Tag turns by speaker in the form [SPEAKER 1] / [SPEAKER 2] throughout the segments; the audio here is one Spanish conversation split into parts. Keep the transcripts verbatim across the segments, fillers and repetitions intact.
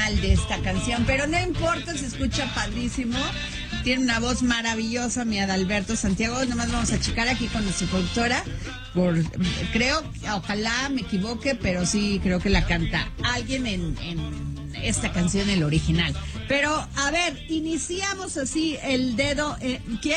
[SPEAKER 1] original de esta canción, pero no importa, se escucha padrísimo. Tiene una voz maravillosa, mi Adalberto Santiago. Nomás vamos a checar aquí con nuestra productora. Por, creo, ojalá me equivoque, pero sí creo que la canta alguien en, en esta canción, el original. Pero, a ver, iniciamos así el dedo. Eh, ¿Quién?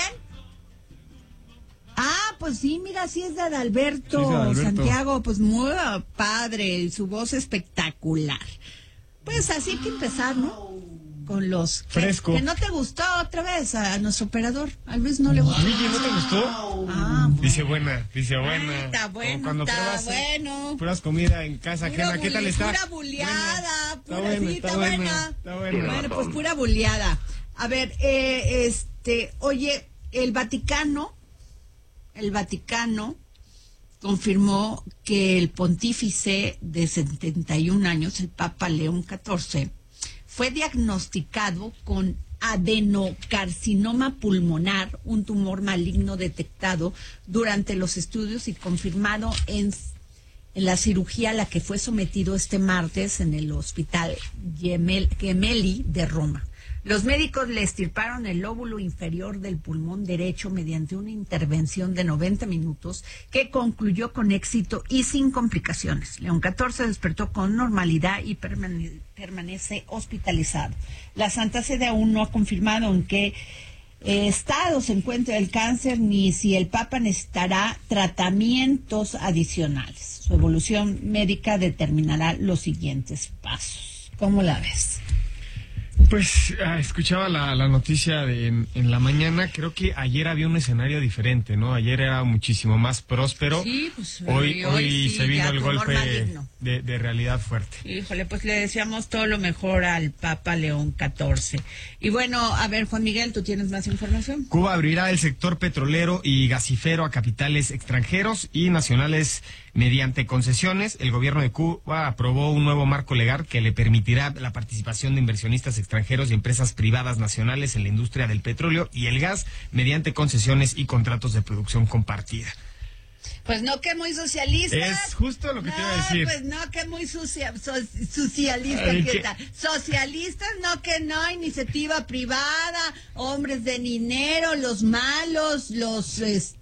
[SPEAKER 1] Ah, pues sí, mira, sí es de Adalberto, sí es de Adalberto Santiago. Pues muy padre, su voz espectacular. Pues así hay que empezar, ¿no? Con los...
[SPEAKER 2] Fresco.
[SPEAKER 1] Que, que no te gustó otra vez a nuestro operador. A Luis no le gustó.
[SPEAKER 2] ¿A mí no te gustó?
[SPEAKER 1] Ah, bueno.
[SPEAKER 2] Dice buena, dice buena.
[SPEAKER 1] Ay, está bueno,
[SPEAKER 2] cuando
[SPEAKER 1] está
[SPEAKER 2] pruebas,
[SPEAKER 1] bueno.
[SPEAKER 2] Pruebas comida en casa
[SPEAKER 1] Pura
[SPEAKER 2] ajena, ¿qué tal está?
[SPEAKER 1] Pura buleada,
[SPEAKER 2] Buena.
[SPEAKER 1] pura,
[SPEAKER 2] Está buena,
[SPEAKER 1] sí,
[SPEAKER 2] está
[SPEAKER 1] está
[SPEAKER 2] buena,
[SPEAKER 1] buena.
[SPEAKER 2] está buena.
[SPEAKER 1] Bueno, pues pura buleada. A ver, eh, este, oye, el Vaticano, el Vaticano confirmó que el pontífice de setenta y un años, el Papa León catorce, fue diagnosticado con adenocarcinoma pulmonar, un tumor maligno detectado durante los estudios y confirmado en, en la cirugía a la que fue sometido este martes en el Hospital Gemelli de Roma. Los médicos le extirparon el lóbulo inferior del pulmón derecho mediante una intervención de noventa minutos que concluyó con éxito y sin complicaciones. León catorce despertó con normalidad y permane- permanece hospitalizado. La Santa Sede aún no ha confirmado en qué eh, estado se encuentra el cáncer ni si el Papa necesitará tratamientos adicionales. Su evolución médica determinará los siguientes pasos. ¿Cómo la ves?
[SPEAKER 2] Pues ah, escuchaba la, la noticia de, en, en la mañana. Creo que ayer había un escenario diferente, ¿no? Ayer era muchísimo más próspero.
[SPEAKER 1] Sí, pues
[SPEAKER 2] hoy, hoy, hoy sí, se vino el golpe de, de realidad fuerte.
[SPEAKER 1] Híjole, pues le deseamos todo lo mejor al Papa León catorce. Y bueno, a ver, Juan Miguel, ¿tú tienes más información?
[SPEAKER 2] Cuba abrirá el sector petrolero y gasífero a capitales extranjeros y nacionales mediante concesiones. El gobierno de Cuba aprobó un nuevo marco legal que le permitirá la participación de inversionistas extranjeros y empresas privadas nacionales en la industria del petróleo y el gas mediante concesiones y contratos de producción compartida.
[SPEAKER 1] Pues no, que muy socialista.
[SPEAKER 2] Es justo lo que
[SPEAKER 1] no,
[SPEAKER 2] te iba a decir.
[SPEAKER 1] Pues no, que muy sucia, so, socialista.
[SPEAKER 2] Ay,
[SPEAKER 1] ¿qué
[SPEAKER 2] ¿qué?
[SPEAKER 1] tal? Socialistas, no, que no, iniciativa privada, hombres de dinero, los malos, los,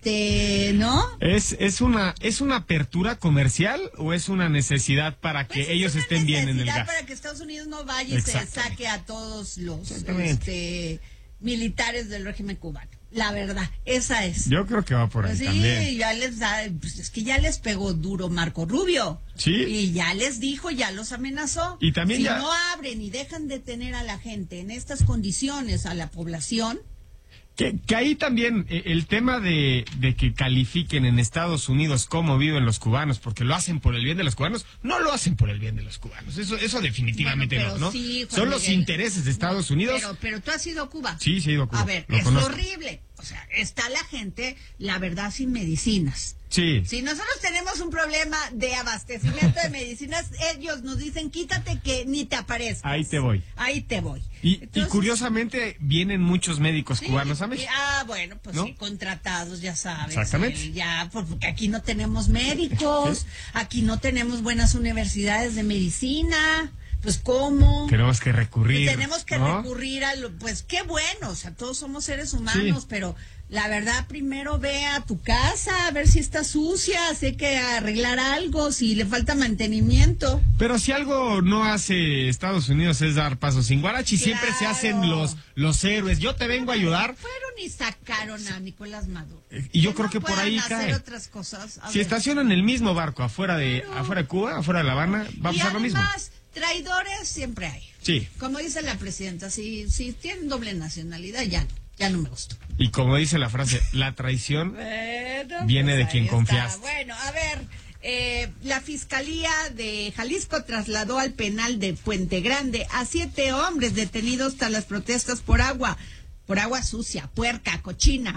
[SPEAKER 1] este, ¿no?
[SPEAKER 2] ¿Es es una es una apertura comercial o es una necesidad para que
[SPEAKER 1] Pues
[SPEAKER 2] ellos
[SPEAKER 1] es
[SPEAKER 2] estén bien en el gas?
[SPEAKER 1] Para que Estados Unidos no vaya y se saque a todos los este, militares del régimen cubano. La verdad, esa es.
[SPEAKER 2] Yo creo que va por ahí
[SPEAKER 1] pues sí,
[SPEAKER 2] también.
[SPEAKER 1] ya les da, pues es que ya les pegó duro Marco Rubio.
[SPEAKER 2] Sí.
[SPEAKER 1] Y ya les dijo, ya los amenazó.
[SPEAKER 2] Y también
[SPEAKER 1] si
[SPEAKER 2] ya...
[SPEAKER 1] no abren y dejan de tener a la gente en estas condiciones, a la población.
[SPEAKER 2] Que, que ahí también eh, el tema de, de que califiquen en Estados Unidos cómo viven los cubanos, porque lo hacen por el bien de los cubanos, no lo hacen por el bien de los cubanos. Eso eso definitivamente
[SPEAKER 1] bueno,
[SPEAKER 2] no, ¿no?
[SPEAKER 1] Sí,
[SPEAKER 2] Son los
[SPEAKER 1] Miguel.
[SPEAKER 2] intereses de Estados Unidos.
[SPEAKER 1] Pero, pero tú has ido a Cuba.
[SPEAKER 2] Sí, sí he ido a Cuba.
[SPEAKER 1] A ver,
[SPEAKER 2] lo
[SPEAKER 1] es
[SPEAKER 2] conozco.
[SPEAKER 1] horrible. O sea, está la gente, la verdad, sin medicinas.
[SPEAKER 2] Sí.
[SPEAKER 1] Si nosotros tenemos un problema de abastecimiento de medicinas, ellos nos dicen, quítate que ni te aparezcas.
[SPEAKER 2] Ahí te voy.
[SPEAKER 1] Ahí te voy.
[SPEAKER 2] Y,
[SPEAKER 1] Entonces,
[SPEAKER 2] y curiosamente vienen muchos médicos
[SPEAKER 1] sí,
[SPEAKER 2] cubanos a México.
[SPEAKER 1] Ah, bueno, pues
[SPEAKER 2] ¿no?
[SPEAKER 1] sí, contratados, ya sabes.
[SPEAKER 2] Exactamente.
[SPEAKER 1] Eh, ya, porque aquí no tenemos médicos,
[SPEAKER 2] ¿Sí?
[SPEAKER 1] aquí no tenemos buenas universidades de medicina. Pues cómo.
[SPEAKER 2] Tenemos que recurrir.
[SPEAKER 1] Y tenemos que
[SPEAKER 2] ¿no?
[SPEAKER 1] recurrir a lo, pues qué bueno, o sea, todos somos seres humanos,
[SPEAKER 2] Sí.
[SPEAKER 1] pero la verdad primero ve a tu casa, a ver si está sucia, si hay que arreglar algo, si le falta mantenimiento.
[SPEAKER 2] Pero si algo no hace Estados Unidos es dar pasos sin guarachi,
[SPEAKER 1] Claro.
[SPEAKER 2] siempre se hacen los los héroes. Yo te vengo a ayudar.
[SPEAKER 1] Fueron y sacaron a Nicolás Maduro.
[SPEAKER 2] Y yo
[SPEAKER 1] Que
[SPEAKER 2] creo
[SPEAKER 1] no
[SPEAKER 2] que por
[SPEAKER 1] puedan
[SPEAKER 2] ahí
[SPEAKER 1] hacer
[SPEAKER 2] cae.
[SPEAKER 1] otras cosas. A
[SPEAKER 2] Si
[SPEAKER 1] ver.
[SPEAKER 2] estacionan el mismo barco afuera de
[SPEAKER 1] Claro.
[SPEAKER 2] afuera de Cuba, afuera de La Habana, va a
[SPEAKER 1] Y
[SPEAKER 2] pasar lo mismo.
[SPEAKER 1] además, traidores siempre hay.
[SPEAKER 2] Sí.
[SPEAKER 1] Como dice la presidenta, si, si tienen doble nacionalidad, ya no, ya no me gustó.
[SPEAKER 2] Y como dice la frase, la traición
[SPEAKER 1] Bueno,
[SPEAKER 2] viene
[SPEAKER 1] pues
[SPEAKER 2] de
[SPEAKER 1] ahí
[SPEAKER 2] quien
[SPEAKER 1] está.
[SPEAKER 2] confiaste.
[SPEAKER 1] Bueno, a ver, eh, la Fiscalía de Jalisco trasladó al penal de Puente Grande a siete hombres detenidos tras las protestas por agua, por agua sucia, puerca, cochina,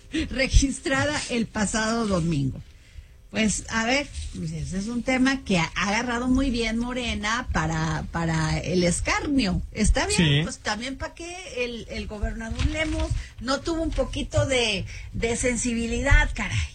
[SPEAKER 1] registrada el pasado domingo. Pues, a ver, pues ese es un tema que ha agarrado muy bien Morena para para el escarnio. Está bien,
[SPEAKER 2] Sí.
[SPEAKER 1] pues también para que el, el gobernador Lemos no tuvo un poquito de, de sensibilidad, caray.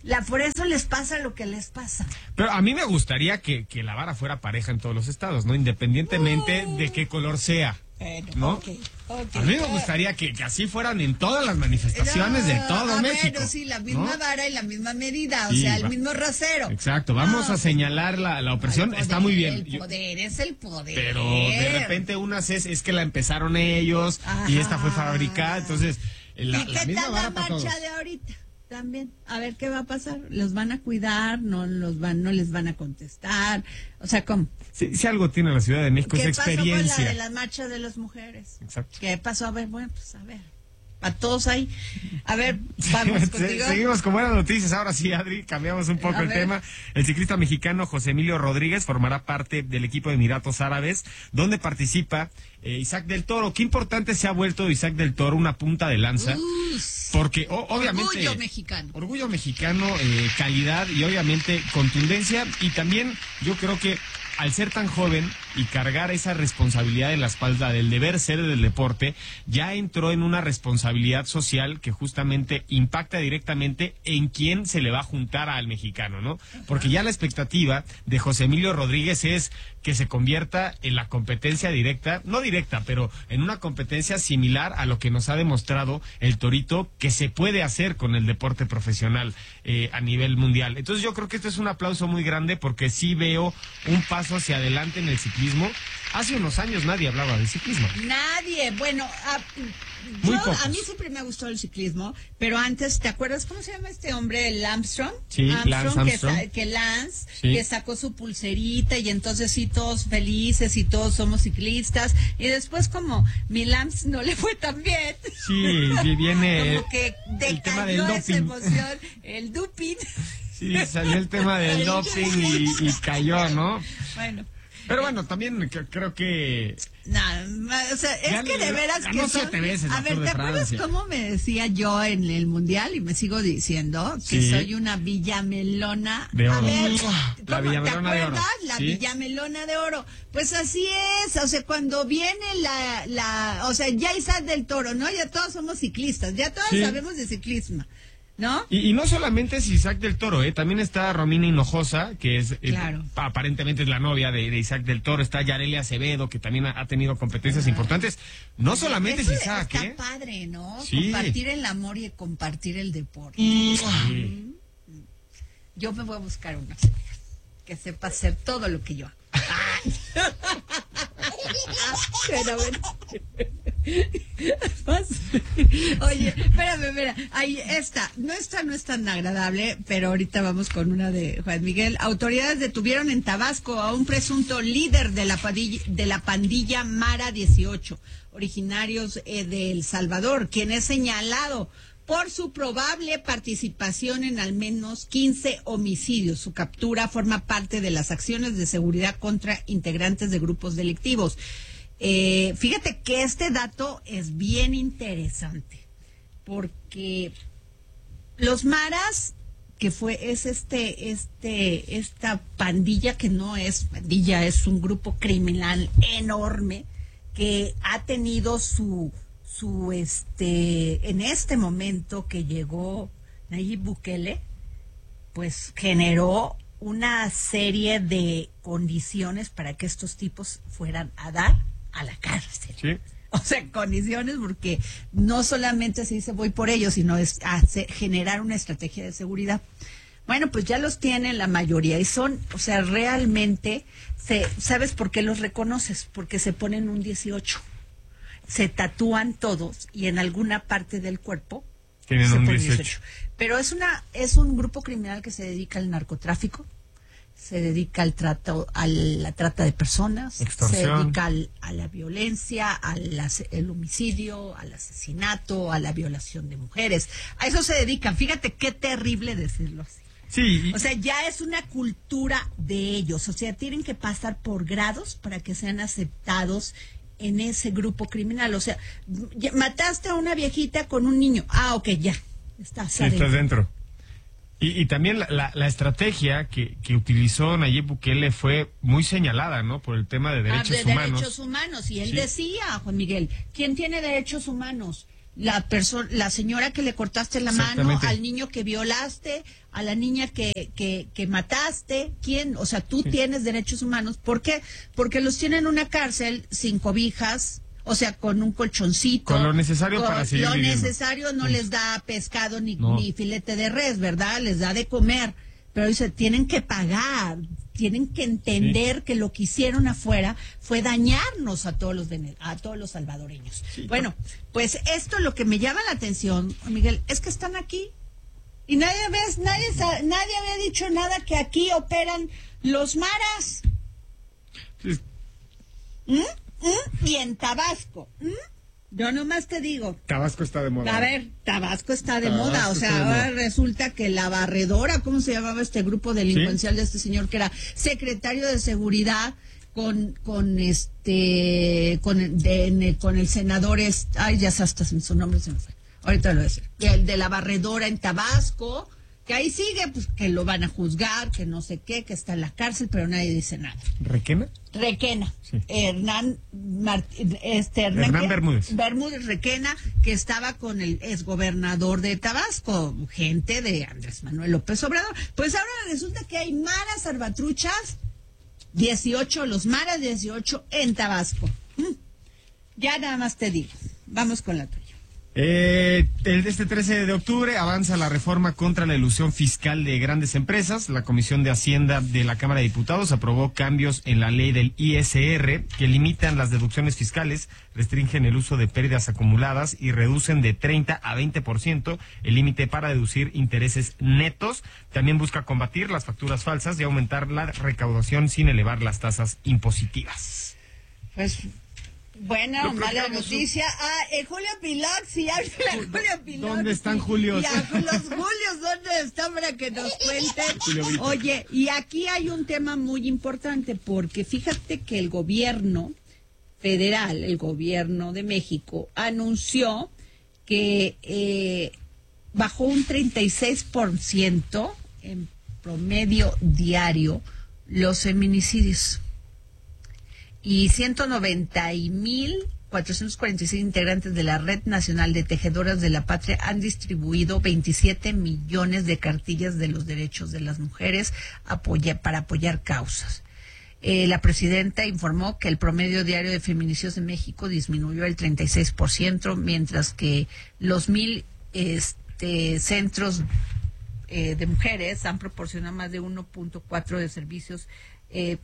[SPEAKER 1] La, por eso les pasa lo que les pasa.
[SPEAKER 2] Pero a mí me gustaría que, que la vara fuera pareja en todos los estados, ¿no? Independientemente uh. de qué color sea.
[SPEAKER 1] Bueno,
[SPEAKER 2] ¿no?
[SPEAKER 1] Okay, okay.
[SPEAKER 2] A mí me gustaría que, que así fueran en todas las manifestaciones no, de todo
[SPEAKER 1] a
[SPEAKER 2] México.
[SPEAKER 1] Ver, sí, la misma ¿no? vara y la misma medida,
[SPEAKER 2] sí,
[SPEAKER 1] o sea, el
[SPEAKER 2] va.
[SPEAKER 1] mismo rasero.
[SPEAKER 2] Exacto, vamos no, a señalar la, la opresión,
[SPEAKER 1] poder,
[SPEAKER 2] está muy bien.
[SPEAKER 1] El poder es el poder.
[SPEAKER 2] Pero de repente unas es, es que la empezaron ellos Ajá. y esta fue fabricada, entonces la,
[SPEAKER 1] ¿Y qué
[SPEAKER 2] la misma
[SPEAKER 1] tal
[SPEAKER 2] vara
[SPEAKER 1] la marcha
[SPEAKER 2] todos.
[SPEAKER 1] de ahorita? También, a ver qué va a pasar. ¿Los van a cuidar? ¿No los van, no les van a contestar? O sea, ¿cómo?
[SPEAKER 2] Si, si algo tiene la Ciudad de México es experiencia.
[SPEAKER 1] ¿Qué pasó con la de las marchas de las mujeres?
[SPEAKER 2] Exacto.
[SPEAKER 1] ¿Qué pasó? A ver, bueno, pues a ver. A todos ahí. A ver, vamos contigo.
[SPEAKER 2] Seguimos con buenas noticias. Ahora sí, Adri, cambiamos un poco a el ver. tema. El ciclista mexicano José Emilio Rodríguez formará parte del equipo de Emiratos Árabes, donde participa eh, Isaac del Toro. Qué importante se ha vuelto Isaac del Toro, una punta de lanza. Uh, porque o, obviamente...
[SPEAKER 1] Orgullo mexicano.
[SPEAKER 2] Orgullo mexicano, eh, calidad y obviamente contundencia. Y también yo creo que al ser tan joven y cargar esa responsabilidad en la espalda del deber ser del deporte, ya entró en una responsabilidad social que justamente impacta directamente en quién se le va a juntar al mexicano, ¿no? Porque ya la expectativa de José Emilio Rodríguez es que se convierta en la competencia directa, no directa, pero en una competencia similar a lo que nos ha demostrado el Torito que se puede hacer con el deporte profesional eh, a nivel mundial. Entonces yo creo que esto es un aplauso muy grande porque sí veo un paso hacia adelante en el ciclismo. Hace unos años nadie hablaba de ciclismo.
[SPEAKER 1] Nadie, bueno, a,
[SPEAKER 2] Muy
[SPEAKER 1] yo,
[SPEAKER 2] pocos.
[SPEAKER 1] a mí siempre me ha gustado el ciclismo, pero antes, ¿te acuerdas cómo se llama este hombre? El Armstrong.
[SPEAKER 2] Sí,
[SPEAKER 1] Armstrong,
[SPEAKER 2] Lance Armstrong.
[SPEAKER 1] Que, que Lance,
[SPEAKER 2] sí.
[SPEAKER 1] que sacó su pulserita y entonces sí todos felices y todos somos ciclistas. Y después como mi Lance no le fue tan bien.
[SPEAKER 2] Sí, viene
[SPEAKER 1] como que
[SPEAKER 2] el tema del
[SPEAKER 1] esa
[SPEAKER 2] doping.
[SPEAKER 1] emoción, el doping.
[SPEAKER 2] Sí, salió el tema del doping y, y cayó, ¿no?
[SPEAKER 1] Bueno.
[SPEAKER 2] Pero bueno, también creo que...
[SPEAKER 1] No, o sea, es
[SPEAKER 2] ya
[SPEAKER 1] que de veras que
[SPEAKER 2] no
[SPEAKER 1] son...
[SPEAKER 2] siete veces
[SPEAKER 1] A ver,
[SPEAKER 2] Tour
[SPEAKER 1] ¿te
[SPEAKER 2] de
[SPEAKER 1] acuerdas
[SPEAKER 2] Francia?
[SPEAKER 1] cómo me decía yo en el Mundial? Y me sigo diciendo que
[SPEAKER 2] sí.
[SPEAKER 1] soy una villamelona
[SPEAKER 2] de oro.
[SPEAKER 1] A ver,
[SPEAKER 2] la villamelona
[SPEAKER 1] ¿te
[SPEAKER 2] de oro.
[SPEAKER 1] acuerdas? La
[SPEAKER 2] ¿Sí?
[SPEAKER 1] villamelona de oro. Pues así es, o sea, cuando viene la... la o sea, ya Isaac del Toro, ¿no? Ya todos somos ciclistas, ya todos
[SPEAKER 2] sí.
[SPEAKER 1] sabemos de ciclismo. ¿No?
[SPEAKER 2] Y, y no solamente es Isaac del Toro, ¿eh? También está Romina Hinojosa, que es
[SPEAKER 1] claro.
[SPEAKER 2] eh, aparentemente es la novia de, de Isaac del Toro. Está Yarelia Acevedo, que también ha, ha tenido competencias ah. importantes. No solamente
[SPEAKER 1] Eso
[SPEAKER 2] es Isaac,
[SPEAKER 1] está
[SPEAKER 2] ¿eh?
[SPEAKER 1] padre, ¿no?
[SPEAKER 2] Sí.
[SPEAKER 1] Compartir el amor y compartir el deporte.
[SPEAKER 2] Sí.
[SPEAKER 1] Yo me voy a buscar una que sepa hacer todo lo que yo hago. Pero bueno. Oye, espérame, espera. Ahí está. No, esta no es tan agradable, pero ahorita vamos con una de Juan Miguel. Autoridades detuvieron en Tabasco a un presunto líder de la pandilla, de la pandilla Mara dieciocho, originarios eh, de El Salvador, quien es señalado por su probable participación en al menos quince homicidios. Su captura forma parte de las acciones de seguridad contra integrantes de grupos delictivos. Eh, fíjate que este dato es bien interesante, porque los maras, que fue, es este, este, esta pandilla que no es pandilla, es un grupo criminal enorme que ha tenido su su este en este momento que llegó Nayib Bukele, pues generó una serie de condiciones para que estos tipos fueran a dar a la cárcel.
[SPEAKER 2] Sí.
[SPEAKER 1] O sea, condiciones porque no solamente se dice voy por ellos, sino es hace, generar una estrategia de seguridad. Bueno, pues ya los tienen la mayoría y son, o sea, realmente, se, ¿sabes por qué los reconoces? Porque se ponen un dieciocho. Se tatúan todos y en alguna parte del cuerpo
[SPEAKER 2] tienen
[SPEAKER 1] se
[SPEAKER 2] un
[SPEAKER 1] ponen
[SPEAKER 2] dieciocho.
[SPEAKER 1] dieciocho. Pero es una es un grupo criminal que se dedica al narcotráfico, se dedica al trato, a la trata de personas,
[SPEAKER 2] extorsión.
[SPEAKER 1] Se dedica al, a la violencia, al el homicidio, al asesinato, a la violación de mujeres. A eso se dedican. Fíjate qué terrible decirlo así.
[SPEAKER 2] Sí.
[SPEAKER 1] O sea, ya es una cultura de ellos. O sea, tienen que pasar por grados para que sean aceptados en ese grupo criminal. O sea, ya, mataste a una viejita con un niño. Ah, ok, ya. Estás
[SPEAKER 2] sí,
[SPEAKER 1] adentro.
[SPEAKER 2] estás dentro. Y, y también la, la, la estrategia que, que utilizó Nayib Bukele fue muy señalada, ¿no? Por el tema de derechos
[SPEAKER 1] ah, de
[SPEAKER 2] humanos.
[SPEAKER 1] derechos humanos. Y él
[SPEAKER 2] sí.
[SPEAKER 1] decía, Juan Miguel, ¿quién tiene derechos humanos? la persona, la señora que le cortaste la mano, al niño que violaste, a la niña que, que, que mataste, ¿quién? O sea, tú sí. tienes derechos humanos. ¿Por qué? Porque los tienen en una cárcel sin cobijas, o sea, con un colchoncito.
[SPEAKER 2] Con lo necesario
[SPEAKER 1] con
[SPEAKER 2] para seguir
[SPEAKER 1] Lo
[SPEAKER 2] viviendo.
[SPEAKER 1] necesario no sí. les da pescado ni,
[SPEAKER 2] no.
[SPEAKER 1] ni filete de res, ¿verdad? Les da de comer. Pero dice, tienen que pagar, tienen que entender sí. que lo que hicieron afuera fue dañarnos a todos los a todos los salvadoreños. Sí, bueno, pues esto lo que me llama la atención, Miguel, es que están aquí y nadie ves, nadie nadie había dicho nada que aquí operan los maras.
[SPEAKER 2] Sí.
[SPEAKER 1] ¿Mm? ¿Mm? Y en Tabasco. ¿Mm? Yo nomás te digo.
[SPEAKER 2] Tabasco está de moda.
[SPEAKER 1] A ver, Tabasco está de
[SPEAKER 2] Tabasco
[SPEAKER 1] moda. O sea, ahora
[SPEAKER 2] moda.
[SPEAKER 1] resulta que la barredora, ¿cómo se llamaba este grupo delincuencial ¿Sí? de este señor que era secretario de seguridad con con este con de, con el senador este, ay, ya hasta su nombre se me fue. Ahorita lo voy a decir. El de la barredora en Tabasco, que ahí sigue, pues que lo van a juzgar, que no sé qué, que está en la cárcel, pero nadie dice nada.
[SPEAKER 2] ¿Requena?
[SPEAKER 1] Requena, sí. Hernán, Martín, este,
[SPEAKER 2] Hernán
[SPEAKER 1] Requena,
[SPEAKER 2] Bermúdez.
[SPEAKER 1] Bermúdez Requena, que estaba con el exgobernador de Tabasco, gente de Andrés Manuel López Obrador. Pues ahora resulta que hay maras salvatruchas, dieciocho, los maras dieciocho en Tabasco. Mm. Ya nada más te digo, vamos con la tuya.
[SPEAKER 2] Eh, este trece de octubre avanza la reforma contra la elusión fiscal de grandes empresas. La Comisión de Hacienda de la Cámara de Diputados aprobó cambios en la ley del I S R que limitan las deducciones fiscales, restringen el uso de pérdidas acumuladas y reducen de treinta a veinte por ciento el límite para deducir intereses netos. También busca combatir las facturas falsas y aumentar la recaudación sin elevar las tasas impositivas.
[SPEAKER 1] Pues... Buena o mala noticia. Ah, eh, Julio Pilox, sí, habla Julio Pilox.
[SPEAKER 2] ¿Dónde están Julios?
[SPEAKER 1] Y a los Julios, ¿dónde están para que nos cuenten? Oye, y aquí hay un tema muy importante, porque fíjate que el gobierno federal, el gobierno de México, anunció que eh, bajó un treinta y seis por ciento en promedio diario los feminicidios. Y ciento noventa mil cuatrocientos cuarenta y seis integrantes de la Red Nacional de Tejedoras de la Patria han distribuido veintisiete millones de cartillas de los derechos de las mujeres apoya, para apoyar causas. Eh, la presidenta informó que el promedio diario de feminicidios en México disminuyó el treinta y seis por ciento, mientras que los mil este, centros eh, de mujeres han proporcionado más de uno punto cuatro de servicios eh,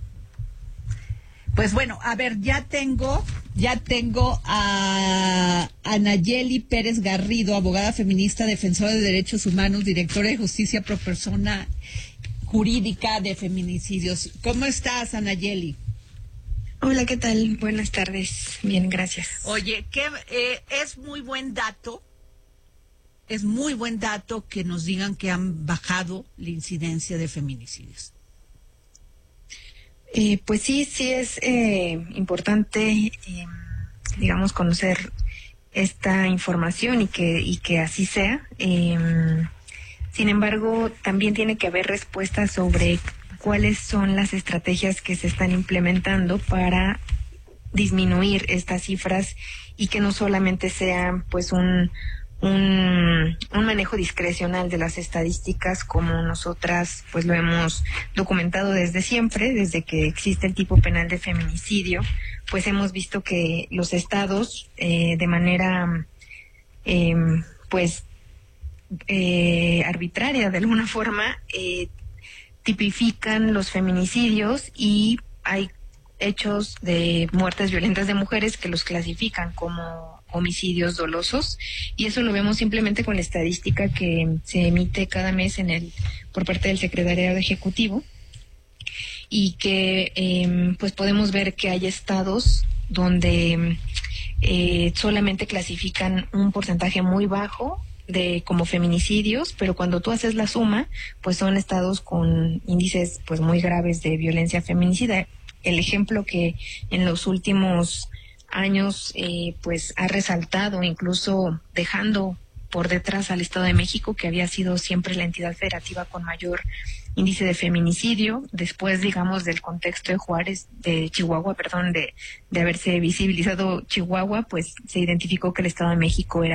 [SPEAKER 1] Pues bueno, a ver, ya tengo, ya tengo a, a Nayeli Pérez Garrido, abogada feminista, defensora de derechos humanos, directora de justicia pro persona jurídica de feminicidios. ¿Cómo estás, Nayeli?
[SPEAKER 3] Hola, ¿qué tal? Buenas tardes. Bien, gracias.
[SPEAKER 1] Oye, que eh, es muy buen dato, es muy buen dato que nos digan que han bajado la incidencia de feminicidios.
[SPEAKER 3] Eh, pues sí, sí es eh, importante, eh, digamos, conocer esta información y que y que así sea. Eh, sin embargo, también tiene que haber respuestas sobre cuáles son las estrategias que se están implementando para disminuir estas cifras y que no solamente sea pues un Un, un manejo discrecional de las estadísticas como nosotras pues lo hemos documentado desde siempre, desde que existe el tipo penal de feminicidio, pues hemos visto que los estados eh, de manera eh, pues eh, arbitraria de alguna forma eh, tipifican los feminicidios y hay hechos de muertes violentas de mujeres que los clasifican como homicidios dolosos, y eso lo vemos simplemente con la estadística que se emite cada mes en el por parte del Secretariado Ejecutivo, y que eh, pues podemos ver que hay estados donde eh, solamente clasifican un porcentaje muy bajo de como feminicidios, pero cuando tú haces la suma, pues son estados con índices pues muy graves de violencia feminicida. El ejemplo que en los últimos años eh, pues ha resaltado, incluso dejando por detrás al Estado de México, que había sido siempre la entidad federativa con mayor índice de feminicidio, después digamos del contexto de Juárez, de Chihuahua, perdón, de, de haberse visibilizado Chihuahua, pues se identificó que el Estado de México era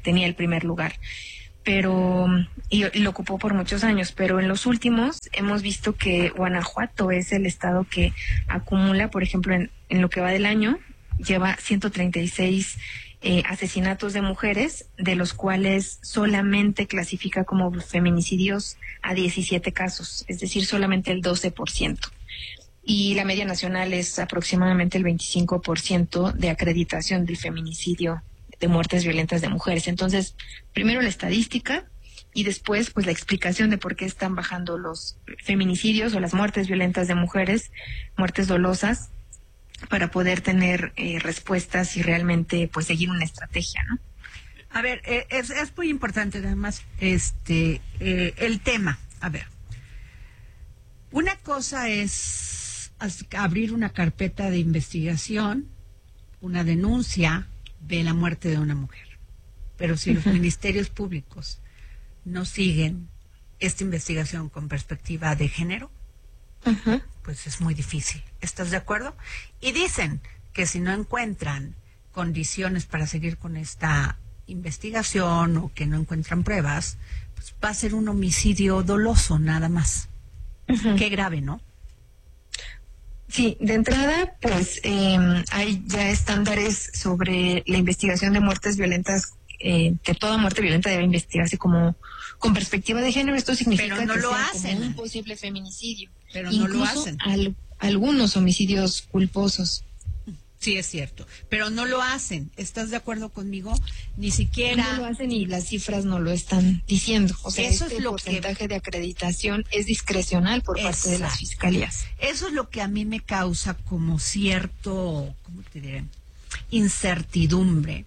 [SPEAKER 3] tenía el primer lugar. Pero, y, y lo ocupó por muchos años, pero en los últimos hemos visto que Guanajuato es el estado que acumula, por ejemplo, en, en lo que va del año, lleva ciento treinta y seis eh, asesinatos de mujeres, de los cuales solamente clasifica como feminicidios a diecisiete casos, es decir, solamente el doce por ciento. Y la media nacional es aproximadamente el veinticinco por ciento de acreditación del feminicidio, de muertes violentas de mujeres. Entonces, primero la estadística y después pues la explicación de por qué están bajando los feminicidios o las muertes violentas de mujeres, muertes dolosas, para poder tener eh, respuestas y realmente pues seguir una estrategia, ¿no?
[SPEAKER 1] A ver, eh, es, es muy importante además este eh, el tema. A ver, una cosa es abrir una carpeta de investigación, una denuncia de la muerte de una mujer. Pero si los ministerios públicos no siguen esta investigación con perspectiva de género, uh-huh. pues es muy difícil. ¿Estás de acuerdo? Y dicen que si no encuentran condiciones para seguir con esta investigación o que no encuentran pruebas, pues va a ser un homicidio doloso nada más. Uh-huh. Qué grave, ¿no?
[SPEAKER 3] Sí, de entrada, pues eh, hay ya estándares sobre la investigación de muertes violentas, eh, que toda muerte violenta debe investigarse como con perspectiva de género. Esto significa
[SPEAKER 1] Pero no
[SPEAKER 3] que
[SPEAKER 1] lo
[SPEAKER 3] sea
[SPEAKER 1] hacen.
[SPEAKER 3] Como un posible feminicidio.
[SPEAKER 1] Pero
[SPEAKER 3] Incluso
[SPEAKER 1] no lo hacen.
[SPEAKER 3] Al, algunos homicidios culposos.
[SPEAKER 1] Sí, es cierto, pero no lo hacen. ¿Estás de acuerdo conmigo? Ni siquiera...
[SPEAKER 3] No lo hacen y las cifras no lo están diciendo. O sea,
[SPEAKER 1] eso
[SPEAKER 3] este
[SPEAKER 1] es lo
[SPEAKER 3] porcentaje
[SPEAKER 1] que...
[SPEAKER 3] de acreditación es discrecional por Exacto. parte de las fiscalías.
[SPEAKER 1] Eso es lo que a mí me causa como cierto, ¿cómo te diré? Incertidumbre.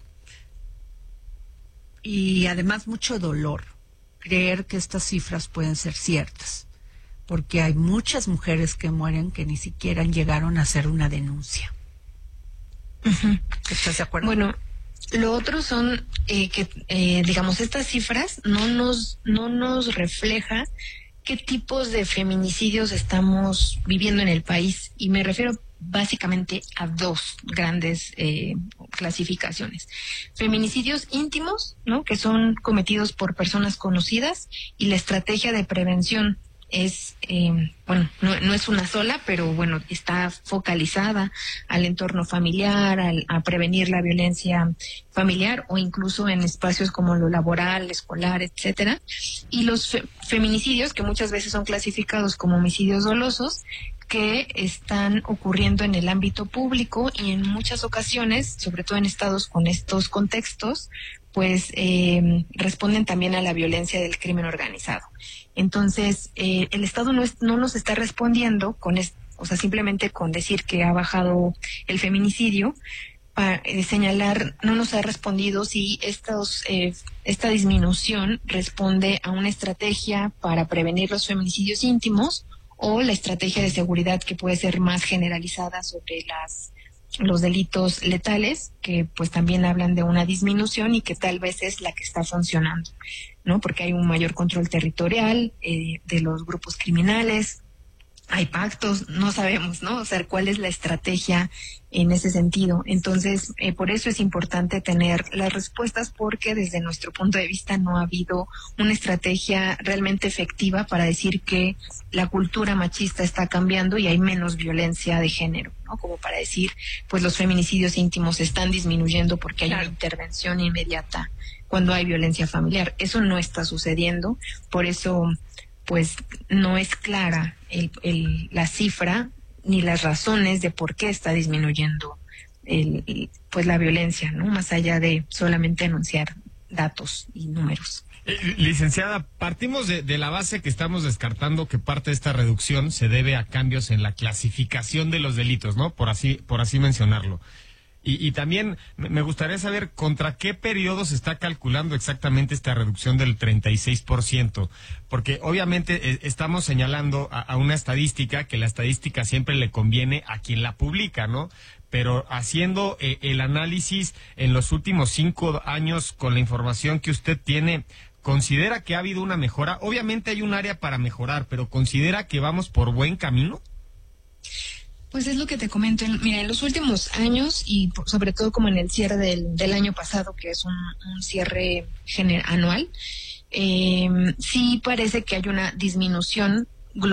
[SPEAKER 1] Y además mucho dolor. Creer que estas cifras pueden ser ciertas. Porque hay muchas mujeres que mueren que ni siquiera llegaron a hacer una denuncia.
[SPEAKER 3] Uh-huh.
[SPEAKER 1] ¿Estás de acuerdo?
[SPEAKER 3] Bueno, lo otro son eh, que, eh, digamos, estas cifras no nos, no nos refleja qué tipos de feminicidios estamos viviendo en el país. Y me refiero básicamente a dos grandes eh, clasificaciones. Feminicidios íntimos, ¿no? Que son cometidos por personas conocidas, y la estrategia de prevención es, eh, bueno, no, no es una sola, pero bueno, está focalizada al entorno familiar, al, a prevenir la violencia familiar o incluso en espacios como lo laboral, escolar, etcétera. Y los fe- feminicidios, que muchas veces son clasificados como homicidios dolosos, que están ocurriendo en el ámbito público y en muchas ocasiones, sobre todo en estados con estos contextos, pues eh, responden también a la violencia del crimen organizado. Entonces, eh, el Estado no, es, no nos está respondiendo con, es, o sea, simplemente con decir que ha bajado el feminicidio, para eh, señalar, no nos ha respondido si estos, eh, esta disminución responde a una estrategia para prevenir los feminicidios íntimos o la estrategia de seguridad que puede ser más generalizada sobre las los delitos letales, que pues también hablan de una disminución y que tal vez es la que está funcionando, ¿no? Porque hay un mayor control territorial eh, de los grupos criminales, hay pactos, no sabemos, ¿no? O sea, cuál es la estrategia en ese sentido. Entonces, eh, por eso es importante tener las respuestas, porque desde nuestro punto de vista no ha habido una estrategia realmente efectiva para decir que la cultura machista está cambiando y hay menos violencia de género, ¿no? Como para decir, pues los feminicidios íntimos están disminuyendo porque hay claro. una intervención inmediata cuando hay violencia familiar. Eso no está sucediendo, por eso pues no es clara el, el, la cifra ni las razones de por qué está disminuyendo el, el, pues la violencia, ¿no? Más allá de solamente anunciar datos y números.
[SPEAKER 2] Eh, licenciada, partimos de, de la base que estamos descartando que parte de esta reducción se debe a cambios en la clasificación de los delitos, ¿no? Por así, por así mencionarlo. Y, y también me gustaría saber contra qué periodo se está calculando exactamente esta reducción del treinta y seis por ciento, porque obviamente eh, estamos señalando a, a una estadística que la estadística siempre le conviene a quien la publica, ¿no? Pero haciendo eh, el análisis en los últimos cinco años con la información que usted tiene, ¿considera que ha habido una mejora? Obviamente hay un área para mejorar, pero ¿considera que vamos por buen camino?
[SPEAKER 3] Pues es lo que te comento. Mira, en los últimos años y sobre todo como en el cierre del, del año pasado, que es un, un cierre gener- anual, eh, sí parece que hay una disminución